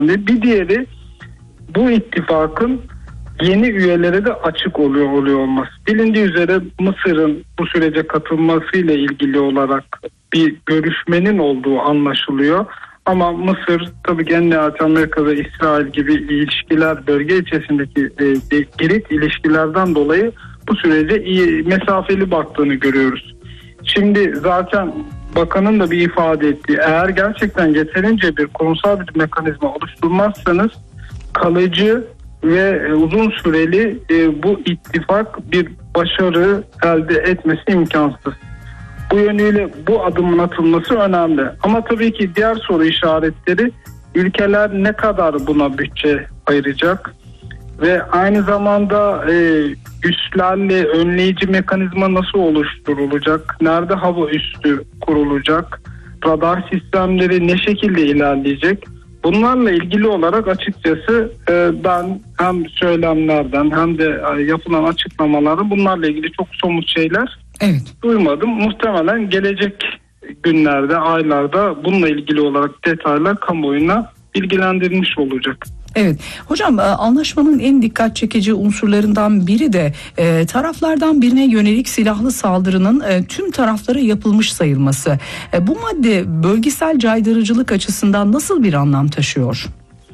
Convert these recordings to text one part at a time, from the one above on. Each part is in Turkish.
Bir diğeri bu ittifakın yeni üyelere de açık oluyor olması. Bilindiği üzere Mısır'ın bu sürece katılmasıyla ilgili olarak bir görüşmenin olduğu anlaşılıyor. Ama Mısır tabii ki en nihayet Amerika ve İsrail gibi ilişkiler, bölge içerisindeki kilit ilişkilerden dolayı bu sürece iyi mesafeli baktığını görüyoruz. Şimdi zaten bakanın da bir ifade ettiği, eğer gerçekten yeterince bir kurumsal bir mekanizma oluşturmazsanız kalıcı ve uzun süreli bu ittifak bir başarı elde etmesi imkansız. Bu yönüyle bu adımın atılması önemli. Ama tabii ki diğer soru işaretleri, ülkeler ne kadar buna bütçe ayıracak ve aynı zamanda üslerle önleyici mekanizma nasıl oluşturulacak, nerede hava üssü kurulacak, radar sistemleri ne şekilde ilerleyecek? Bunlarla ilgili olarak açıkçası ben hem söylemlerden hem de yapılan açıklamaların bunlarla ilgili çok somut şeyler duymadım. Muhtemelen gelecek günlerde, aylarda bununla ilgili olarak detaylar kamuoyuna bilgilendirilmiş olacak. Evet hocam, anlaşmanın en dikkat çekici unsurlarından biri de taraflardan birine yönelik silahlı saldırının tüm taraflara yapılmış sayılması. Bu madde bölgesel caydırıcılık açısından nasıl bir anlam taşıyor?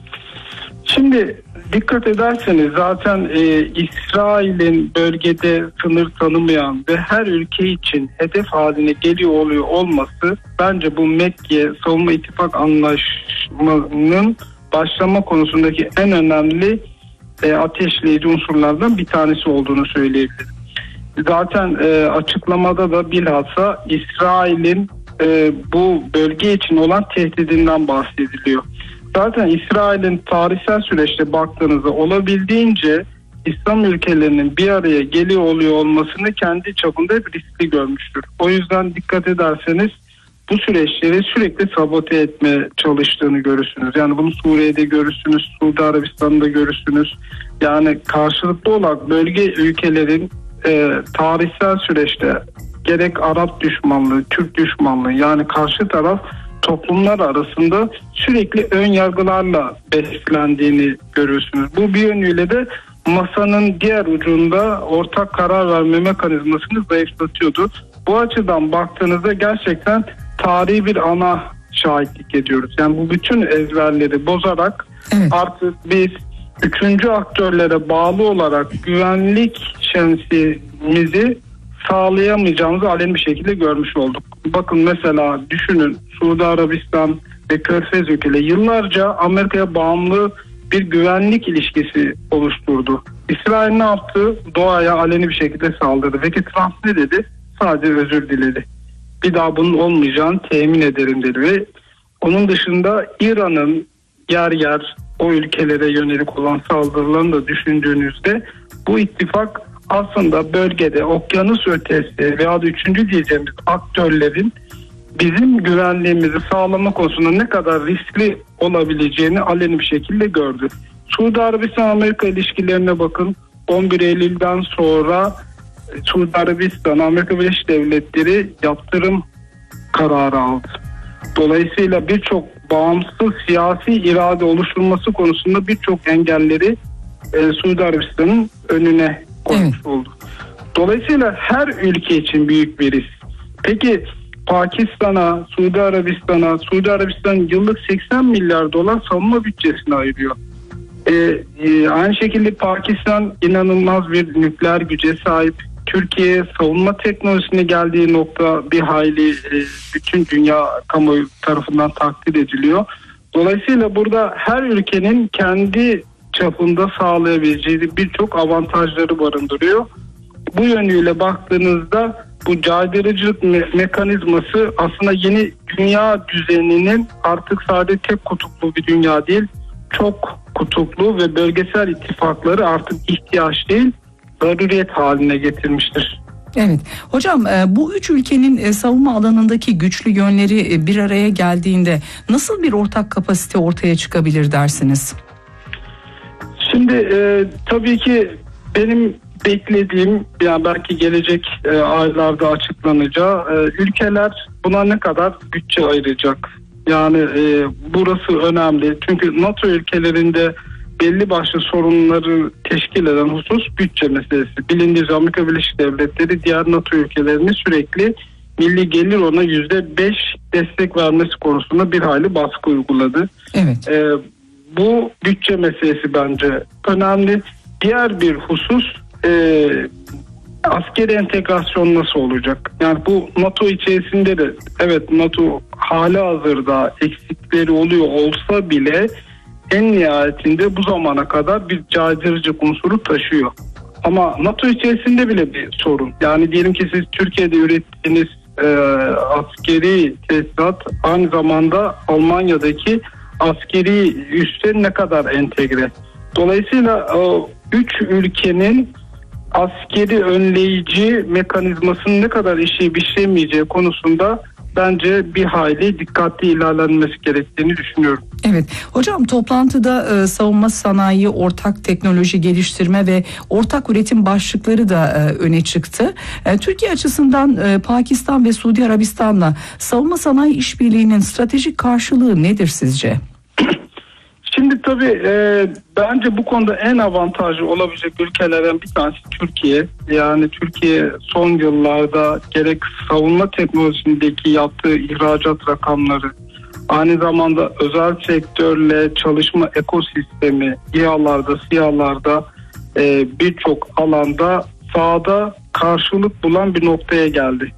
Şimdi dikkat ederseniz zaten İsrail'in bölgede sınır tanımayan ve her ülke için hedef haline geliyor oluyor olması bence bu Mekke Savunma İttifak Anlaşması'nın başlama konusundaki en önemli ateşleyici unsurlardan bir tanesi olduğunu söyleyebilirim. Zaten açıklamada da bilhassa İsrail'in bu bölge için olan tehdidinden bahsediliyor. Zaten İsrail'in tarihsel süreçte baktığınızda olabildiğince İslam ülkelerinin bir araya geliyor oluyor olmasını kendi çapında hep riskli görmüştür. O yüzden dikkat ederseniz bu süreçleri sürekli sabote etmeye çalıştığını görürsünüz. Yani bunu Suriye'de görürsünüz, Suudi Arabistan'da görürsünüz. Yani karşılıklı olarak bölge ülkelerin tarihsel süreçte gerek Arap düşmanlığı, Türk düşmanlığı, yani karşı taraf toplumlar arasında sürekli ön yargılarla beslendiğini görürsünüz. Bu bir yönüyle de masanın diğer ucunda ortak karar verme mekanizmasını zayıflatıyordu. Bu açıdan baktığınızda gerçekten tarihi bir ana şahitlik ediyoruz. Yani bu bütün ezberleri bozarak artık biz üçüncü aktörlere bağlı olarak güvenlik şemsiyemizi sağlayamayacağımızı aleni bir şekilde görmüş olduk. Bakın mesela düşünün, Suudi Arabistan ve Körfez ülkeleri yıllarca Amerika'ya bağımlı bir güvenlik ilişkisi oluşturdu. İsrail ne yaptı? Doğaya aleni bir şekilde saldırdı. Peki Trump ne dedi? Sadece özür diledi. Bir daha bunun olmayacağını temin ederim dedi ve onun dışında İran'ın yer yer o ülkelere yönelik olan saldırılarını da düşündüğünüzde bu ittifak aslında bölgede okyanus ötesi veya da üçüncü diyeceğimiz aktörlerin bizim güvenliğimizi sağlama konusunda ne kadar riskli olabileceğini aleni bir şekilde gördü. Suudi Arabistan-Amerika ilişkilerine bakın. 11 Eylül'den sonra Suudi Arabistan, Amerika Birleşik Devletleri yaptırım kararı aldı. Dolayısıyla birçok bağımsız siyasi irade oluşturulması konusunda birçok engelleri Suudi Arabistan'ın önüne koymuş oldu. Dolayısıyla her ülke için büyük bir risk. Peki Pakistan'a, Suudi Arabistan yıllık 80 milyar dolar savunma bütçesini ayırıyor. Aynı şekilde Pakistan inanılmaz bir nükleer güce sahip. Türkiye savunma teknolojisine geldiği nokta bir hayli bütün dünya kamuoyu tarafından takdir ediliyor. Dolayısıyla burada her ülkenin kendi çapında sağlayabileceği birçok avantajları barındırıyor. Bu yönüyle baktığınızda bu caydırıcılık mekanizması aslında yeni dünya düzeninin artık sadece tek kutuplu bir dünya değil, çok kutuplu ve bölgesel ittifakları artık ihtiyaç değil, zaruriyet haline getirmiştir. Evet. Hocam bu üç ülkenin savunma alanındaki güçlü yönleri bir araya geldiğinde nasıl bir ortak kapasite ortaya çıkabilir dersiniz? Şimdi tabii ki benim beklediğim, yani belki gelecek aylarda açıklanacağı, ülkeler buna ne kadar bütçe ayıracak? Yani burası önemli. Çünkü NATO ülkelerinde belli başlı sorunları teşkil eden husus bütçe meselesi. Bilindiği üzere Amerika Birleşik Devletleri diğer NATO ülkelerine sürekli milli gelir ona %5 destek vermesi konusunda bir hayli baskı uyguladı. Evet. Bu bütçe meselesi bence önemli. Diğer bir husus askeri entegrasyon nasıl olacak? Yani bu NATO içerisinde de evet, NATO halihazırda eksikleri oluyor olsa bile en nihayetinde bu zamana kadar bir caydırıcı unsuru taşıyor. Ama NATO içerisinde bile bir sorun. Yani diyelim ki siz Türkiye'de ürettiğiniz askeri tesisat aynı zamanda Almanya'daki askeri üsse ne kadar entegre. Dolayısıyla 3 ülkenin askeri önleyici mekanizmasının ne kadar işlemeyeceği konusunda bence bir hayli dikkatli ilerlenmesi gerektiğini düşünüyorum. Evet hocam, toplantıda savunma sanayi, ortak teknoloji geliştirme ve ortak üretim başlıkları da öne çıktı. Türkiye açısından Pakistan ve Suudi Arabistan'la savunma sanayi işbirliğinin stratejik karşılığı nedir sizce? Şimdi tabii bence bu konuda en avantajlı olabilecek ülkelerden bir tanesi Türkiye. Yani Türkiye son yıllarda gerek savunma teknolojisindeki yaptığı ihracat rakamları, aynı zamanda özel sektörle çalışma ekosistemi, İHA'larda, SİHA'larda birçok alanda sahada karşılık bulan bir noktaya geldi.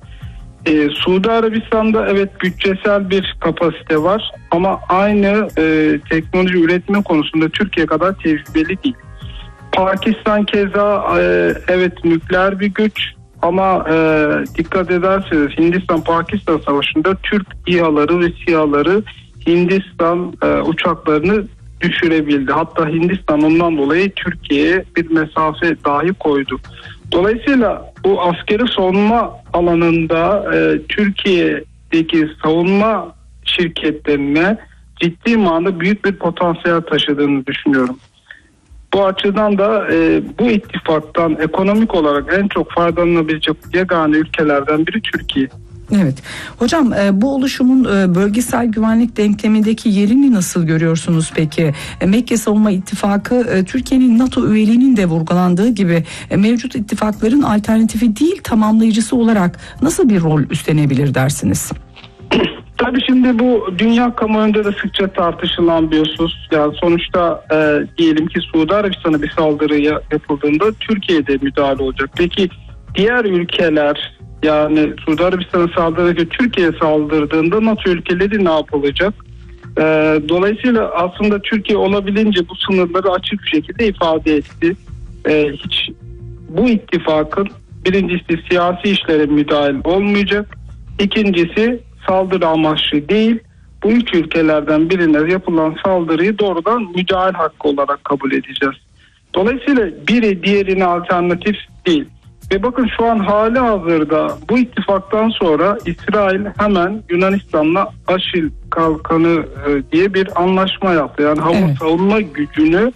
Suudi Arabistan'da evet bütçesel bir kapasite var ama aynı teknoloji üretme konusunda Türkiye kadar tecrübeli değil. Pakistan keza evet nükleer bir güç ama dikkat ederseniz Hindistan-Pakistan savaşında Türk İHA'ları ve SİHA'ları Hindistan uçaklarını düşürebildi. Hatta Hindistan ondan dolayı Türkiye'ye bir mesafe dahi koydu. Dolayısıyla bu askeri savunma alanında Türkiye'deki savunma şirketlerine ciddi manada büyük bir potansiyel taşıdığını düşünüyorum. Bu açıdan da bu ittifaktan ekonomik olarak en çok faydalanabilecek yegane ülkelerden biri Türkiye. Evet. Hocam bu oluşumun bölgesel güvenlik denklemindeki yerini nasıl görüyorsunuz peki? Mekke Savunma İttifakı Türkiye'nin NATO üyeliğinin de vurgulandığı gibi mevcut ittifakların alternatifi değil tamamlayıcısı olarak nasıl bir rol üstlenebilir dersiniz? Tabii şimdi bu dünya kamuoyunda da sıkça tartışılan bir husus. Yani sonuçta diyelim ki Suudi Arabistan'a bir saldırı yapıldığında Türkiye'de müdahale olacak. Peki diğer ülkeler, yani Suudi Arabistan'a saldırırken Türkiye'ye saldırdığında NATO ülkeleri ne yapılacak? Dolayısıyla aslında Türkiye olabildiğince bu sınırları açık bir şekilde ifade etti. Hiç bu ittifakın birincisi siyasi işlere müdahil olmayacak. İkincisi saldırı amaçlı değil. Bu üç ülkelerden birine yapılan saldırıyı doğrudan müdahale hakkı olarak kabul edeceğiz. Dolayısıyla biri diğerine alternatif değil. Ve bakın şu an hali hazırda bu ittifaktan sonra İsrail hemen Yunanistan'la Aşil Kalkanı diye bir anlaşma yaptı. Yani hava savunma gücünü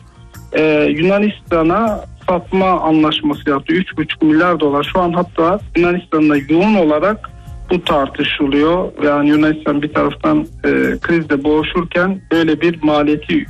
Yunanistan'a satma anlaşması yaptı. 3,5 milyar dolar. Şu an hatta Yunanistan'da yoğun olarak bu tartışılıyor. Yani Yunanistan bir taraftan krizle boğuşurken böyle bir maliyeti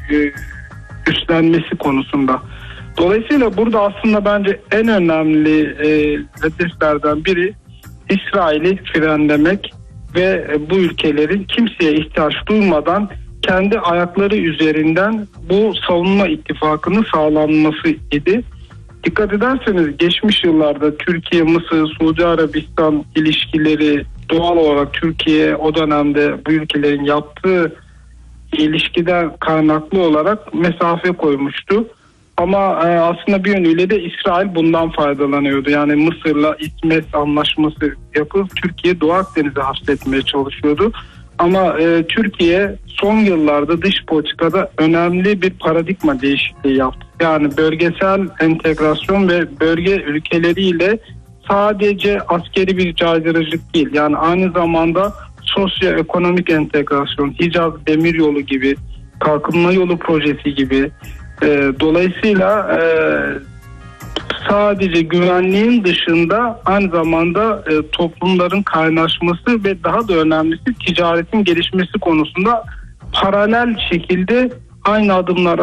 üstlenmesi konusunda. Dolayısıyla burada aslında bence en önemli hedeflerden biri İsrail'i frenlemek ve bu ülkelerin kimseye ihtiyaç duymadan kendi ayakları üzerinden bu savunma ittifakının sağlanması idi. Dikkat ederseniz geçmiş yıllarda Türkiye, Mısır, Suudi Arabistan ilişkileri doğal olarak Türkiye o dönemde bu ülkelerin yaptığı ilişkiden kaynaklı olarak mesafe koymuştu. Ama aslında bir yönüyle de İsrail bundan faydalanıyordu. Yani Mısır'la İsmet anlaşması yapıp Türkiye Doğu Akdeniz'e hapsetmeye çalışıyordu. Ama Türkiye son yıllarda dış politikada önemli bir paradigma değişikliği yaptı. Yani bölgesel entegrasyon ve bölge ülkeleriyle sadece askeri bir caydırıcılık değil. Yani aynı zamanda sosyoekonomik entegrasyon, Hicaz Demiryolu gibi, Kalkınma Yolu projesi gibi. Dolayısıyla sadece güvenliğin dışında aynı zamanda toplumların kaynaşması ve daha da önemlisi ticaretin gelişmesi konusunda paralel şekilde aynı adımlar